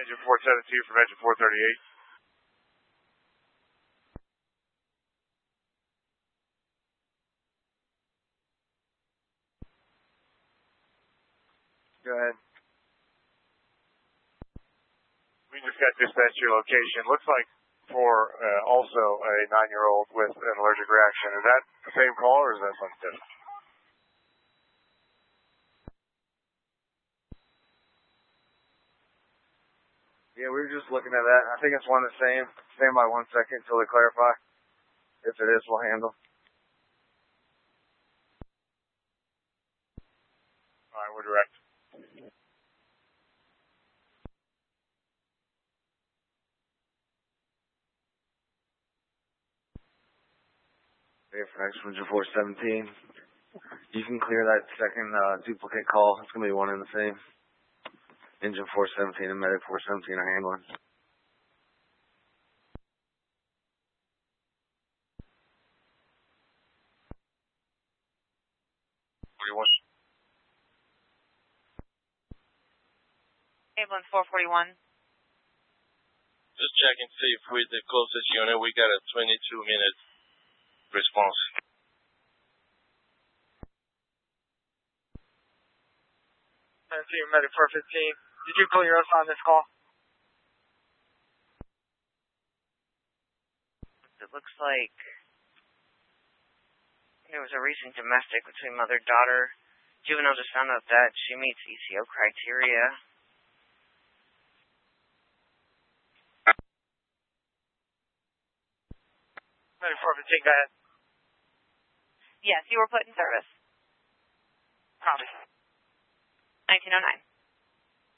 Engine 472 from engine 438. Go ahead. We just got dispatched your location. Looks like for also a 9-year-old with an allergic reaction. Is that the same call or is that something different? Yeah, we were just looking at that. I think it's one the same. Stand by 1 second until they clarify. If it is, we'll handle. All right, we're direct. Yeah, for next engine 417. You can clear that second duplicate call. It's going to be one and the same. Engine 417 and medic 417 are handling. Ambulance 441. Just checking to see if with the closest unit we got a 22-minute response. Medic 415. Did you clear us on this call? It looks like there was a recent domestic between mother and daughter. Juvenile just found out that she meets ECO criteria. Medic 415, go ahead. Yes, you were put in service. Copy. 1909.